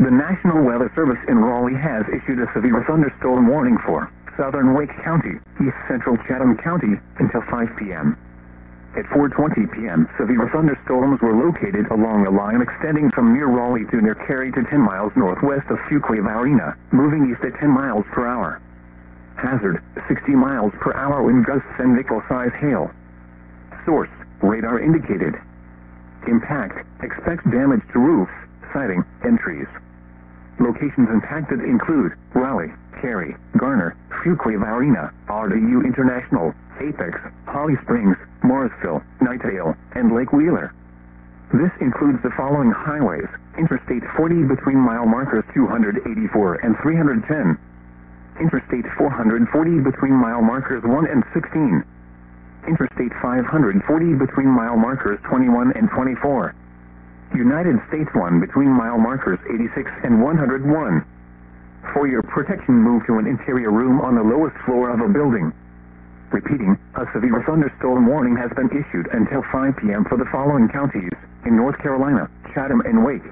The National Weather Service in Raleigh has issued a severe thunderstorm warning for southern Wake County, east central Chatham County until 5 p.m. At 4:20 p.m., severe thunderstorms were located along a line extending from near Raleigh to near Cary to 10 miles northwest of Fuquay-Varina, moving east at 10 miles per hour. Hazard, 60 miles per hour wind gusts and nickel-size hail. Source, radar indicated. Impact, expect damage to roofs, siding, and trees. Locations impacted include Raleigh, Cary, Garner, Fuquay-Varina, RDU International, Apex, Holly Springs, Morrisville, Knightdale, and Lake Wheeler. This includes the following highways: Interstate 40 between mile markers 284 and 310. Interstate 440 between mile markers 1 and 16. Interstate 540 between mile markers 21 and 24. United States 1 between mile markers 86 and 101. For your protection, move to an interior room on the lowest floor of a building. Repeating, a severe thunderstorm warning has been issued until 5 p.m. for the following counties in North Carolina, Chatham and Wake.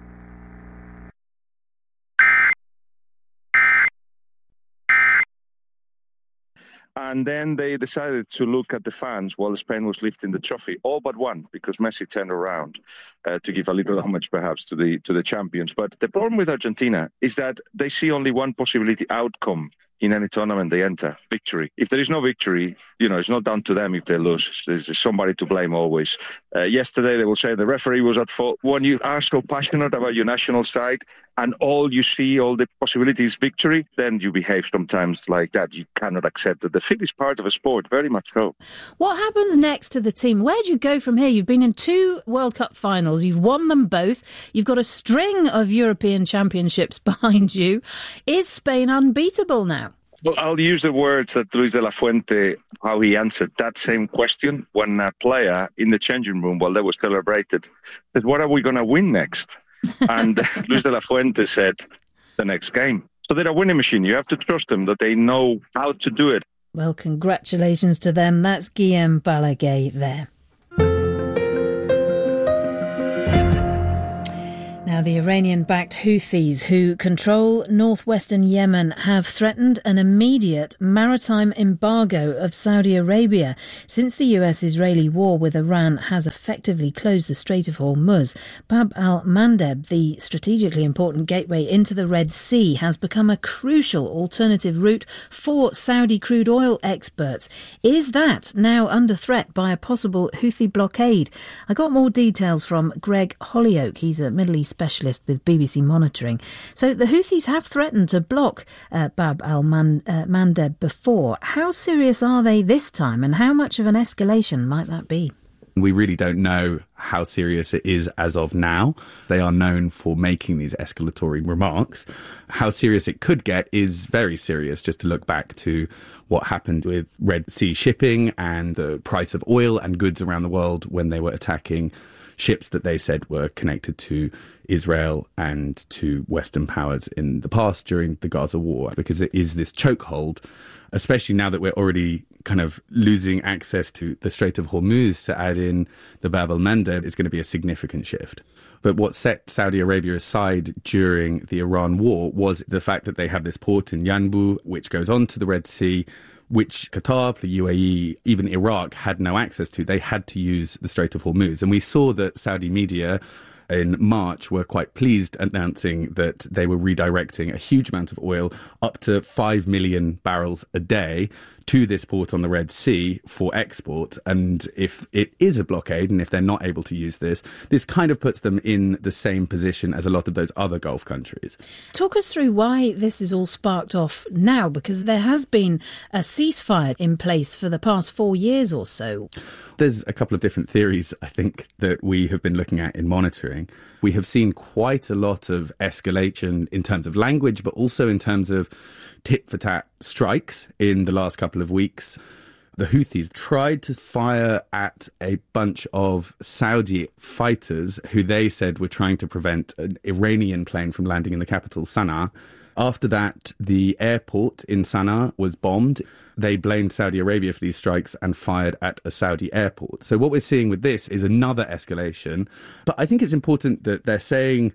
And then they decided to look at the fans while Spain was lifting the trophy, all but one, because Messi turned around to give a little homage, perhaps, to the champions. But the problem with Argentina is that they see only one possibility outcome in any tournament they enter: victory. If there is no victory, it's not down to them if they lose. There's somebody to blame always. Yesterday, they will say the referee was at fault. When you are so passionate about your national side and all you see, all the possibilities, victory, then you behave sometimes like that. You cannot accept that. Defeat is part of a sport, very much so. What happens next to the team? Where do you go from here? You've been in 2 World Cup finals. You've won them both. You've got a string of European championships behind you. Is Spain unbeatable now? Well, I'll use the words that Luis de la Fuente, how he answered that same question when a player in the changing room, while they were celebrated, said, "What are we going to win next?" And Luis de la Fuente said, "The next game." So they're a winning machine. You have to trust them that they know how to do it. Well, congratulations to them. That's Guillem Balaguer there. Now, the Iranian-backed Houthis, who control northwestern Yemen, have threatened an immediate maritime embargo of Saudi Arabia since the US-Israeli war with Iran has effectively closed the Strait of Hormuz. Bab al-Mandeb, the strategically important gateway into the Red Sea, has become a crucial alternative route for Saudi crude oil exports. Is that now under threat by a possible Houthi blockade? I got more details from Greg Hollyoak. He's a Middle East specialist with BBC Monitoring. So the Houthis have threatened to block Bab al-Mandeb before. How serious are they this time, and how much of an escalation might that be? We really don't know how serious it is as of now. They are known for making these escalatory remarks. How serious it could get is very serious, just to look back to what happened with Red Sea shipping and the price of oil and goods around the world when they were attacking ships that they said were connected to Israel and to Western powers in the past during the Gaza war, because it is this chokehold, especially now that we're already kind of losing access to the Strait of Hormuz. To add in the Bab al-Mandeb is going to be a significant shift. But what set Saudi Arabia aside during the Iran war was the fact that they have this port in Yanbu, which goes on to the Red Sea, which Qatar, the UAE, even Iraq had no access to. They had to use the Strait of Hormuz. And we saw that Saudi media in March were quite pleased, announcing that they were redirecting a huge amount of oil, up to 5 million barrels a day, to this port on the Red Sea for export. And if it is a blockade, and if they're not able to use this kind of puts them in the same position as a lot of those other Gulf countries. Talk us through why this is all sparked off now, because there has been a ceasefire in place for the past 4 years or so. There's a couple of different theories, I think, that we have been looking at in monitoring. We have seen quite a lot of escalation in terms of language, but also in terms of tit-for-tat strikes in the last couple of weeks. The Houthis tried to fire at a bunch of Saudi fighters who they said were trying to prevent an Iranian plane from landing in the capital, Sana'a. After that, the airport in Sana'a was bombed. They blamed Saudi Arabia for these strikes and fired at a Saudi airport. So what we're seeing with this is another escalation. But I think it's important that they're saying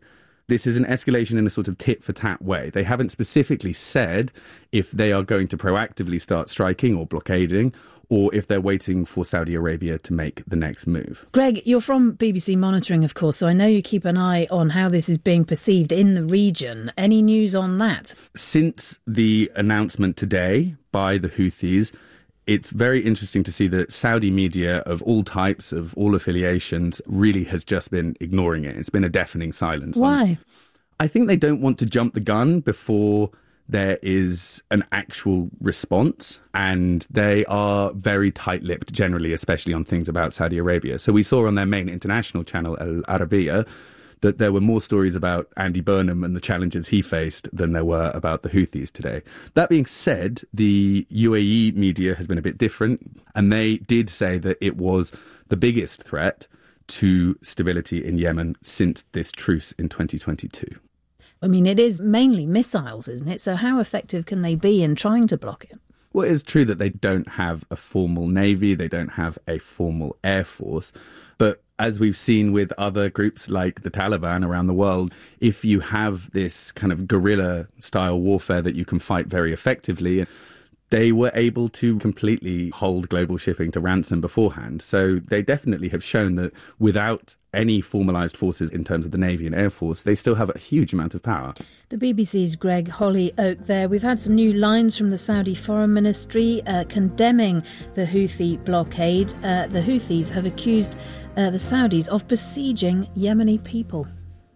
This is an escalation in a sort of tit-for-tat way. They haven't specifically said if they are going to proactively start striking or blockading, or if they're waiting for Saudi Arabia to make the next move. Greg, you're from BBC Monitoring, of course, so I know you keep an eye on how this is being perceived in the region. Any news on that? Since the announcement today by the Houthis, it's very interesting to see that Saudi media of all types, of all affiliations, really has just been ignoring it. It's been a deafening silence. Why? I think they don't want to jump the gun before there is an actual response, and they are very tight-lipped generally, especially on things about Saudi Arabia. So we saw on their main international channel, Al Arabiya, that there were more stories about Andy Burnham and the challenges he faced than there were about the Houthis today. That being said, the UAE media has been a bit different, and they did say that it was the biggest threat to stability in Yemen since this truce in 2022. I mean, it is mainly missiles, isn't it? So how effective can they be in trying to block it? Well, it's true that they don't have a formal navy, they don't have a formal air force. But as we've seen with other groups like the Taliban around the world, if you have this kind of guerrilla-style warfare that you can fight very effectively, they were able to completely hold global shipping to ransom beforehand. So they definitely have shown that without any formalised forces in terms of the Navy and Air Force, they still have a huge amount of power. The BBC's Greg Hollyoake there. We've had some new lines from the Saudi Foreign Ministry condemning the Houthi blockade. The Houthis have accused the Saudis of besieging Yemeni people.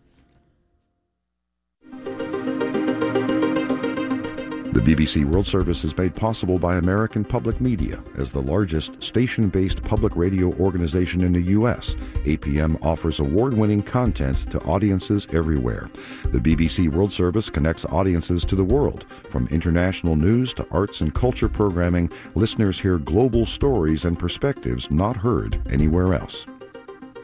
The BBC World Service is made possible by American Public Media. As the largest station-based public radio organization in the U.S., APM offers award-winning content to audiences everywhere. The BBC World Service connects audiences to the world. From international news to arts and culture programming, listeners hear global stories and perspectives not heard anywhere else.